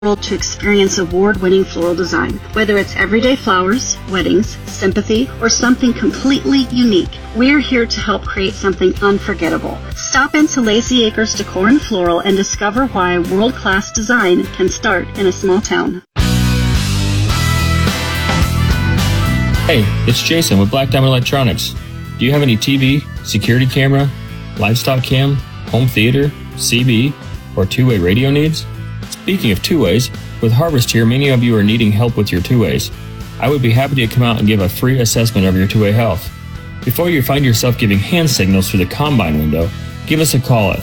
to experience award-winning floral design. Whether it's everyday flowers, weddings, sympathy, or something completely unique, we're here to help create something unforgettable. Stop into Lazy Acres Decor and Floral and discover why world-class design can start in a small town. Hey, it's Jason with Black Diamond Electronics. Do you have any TV, security camera, livestock cam, home theater, CB, or two-way radio needs? Speaking of two-ways, with Harvest here, many of you are needing help with your two-ways. I would be happy to come out and give a free assessment of your two-way health. Before you find yourself giving hand signals through the combine window, give us a call at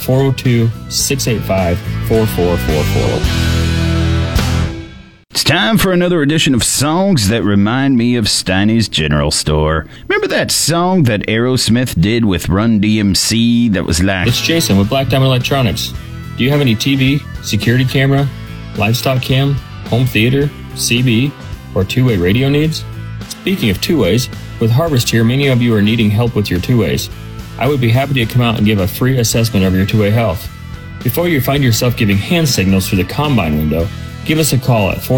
402-685-4444. It's time for another edition of Songs That Remind Me of Steiny's General Store. Remember that song that Aerosmith did with Run DMC that was like... It's Jason with Black Diamond Electronics. Do you have any TV, security camera, livestock cam, home theater, CB, or two-way radio needs? Speaking of two-ways, with Harvest here, many of you are needing help with your two-ways. I would be happy to come out and give a free assessment of your two-way health. Before you find yourself giving hand signals through the combine window, give us a call at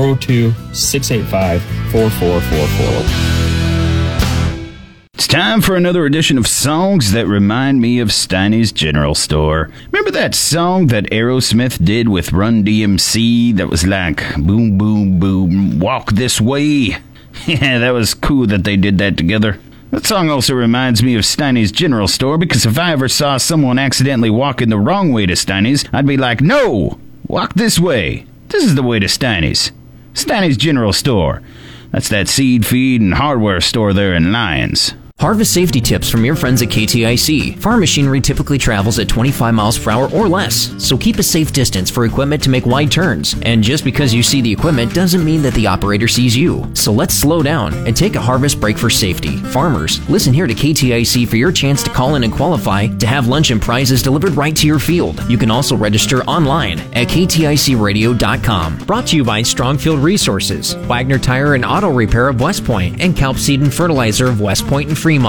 402-685-4444. It's time for another edition of Songs That Remind Me of Steiny's General Store. Remember that song that Aerosmith did with Run DMC that was like, boom, boom, boom, walk this way? Yeah, that was cool that they did that together. That song also reminds me of Steiny's General Store because if I ever saw someone accidentally walking the wrong way to Steiny's, I'd be like, no, walk this way. This is the way to Steiny's. Steiny's General Store. That's that seed, feed, and hardware store there in Lyons. Harvest safety tips from your friends at KTIC. Farm machinery typically travels at 25 miles per hour or less, so keep a safe distance for equipment to make wide turns. And just because you see the equipment doesn't mean that the operator sees you. So let's slow down and take a harvest break for safety. Farmers, listen here to KTIC for your chance to call in and qualify to have lunch and prizes delivered right to your field. You can also register online at kticradio.com. Brought to you by Strongfield Resources, Wagner Tire and Auto Repair of West Point, and Kelp Seed and Fertilizer of West Point and Fremont.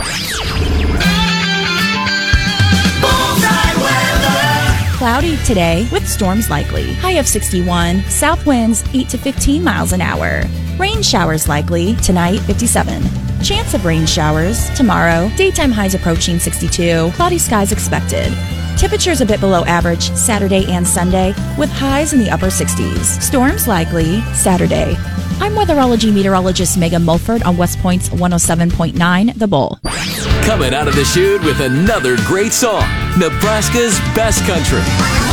Cloudy today with storms likely. High of 61. South winds 8 to 15 miles an hour. Rain showers likely tonight 57. Chance of rain showers tomorrow. Daytime highs approaching 62. Cloudy skies expected. Temperatures a bit below average Saturday and Sunday with highs in the upper 60s. Storms likely Saturday. I'm weatherology meteorologist Megan Mulford on West Point's 107.9 The Bull. Coming out of the chute with another great song, Nebraska's Best Country.